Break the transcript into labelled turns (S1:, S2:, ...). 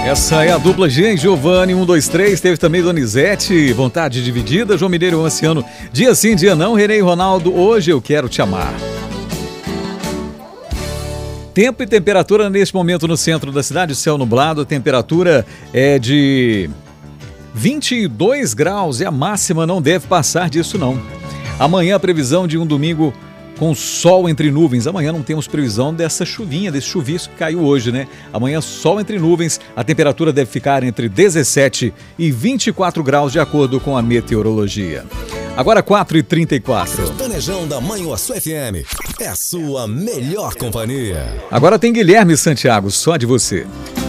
S1: Essa é a dupla Jean e Giovanni, 1, 2, 3. Teve também Donizete, Vontade Dividida, João Mineiro e Anciano, Dia Sim, Dia Não, Renê e Ronaldo, Hoje Eu Quero Te Amar. Tempo e temperatura neste momento no centro da cidade, céu nublado, a temperatura é de 22 graus e a máxima não deve passar disso não. Amanhã a previsão de um domingo com sol entre nuvens. Amanhã não temos previsão dessa chuvinha, desse chuvisco que caiu hoje, né? Amanhã sol entre nuvens, a temperatura deve ficar entre 17 e 24 graus de acordo com a meteorologia. Agora 4h34.
S2: Sertanejão da Manhuaçu FM é a sua melhor companhia.
S1: Agora tem Guilherme Santiago, só de você.